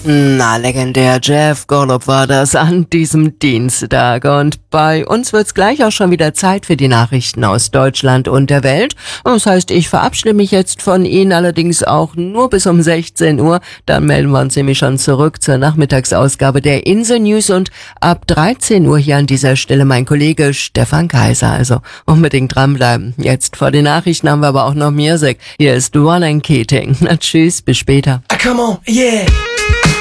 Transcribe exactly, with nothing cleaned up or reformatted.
Na, legendär, Jeff Golub war das an diesem Dienstag. Und bei uns wird's gleich auch schon wieder Zeit für die Nachrichten aus Deutschland und der Welt. Das heißt, ich verabschiede mich jetzt von Ihnen, allerdings auch nur bis um sechzehn Uhr. Dann melden wir uns nämlich schon zurück zur Nachmittagsausgabe der Insel News und ab dreizehn Uhr hier an dieser Stelle mein Kollege Stefan Kaiser. Also unbedingt dranbleiben. Jetzt vor den Nachrichten haben wir aber auch noch Music. Hier ist Roland Keating. Na, tschüss, bis später. Ah, come on, yeah.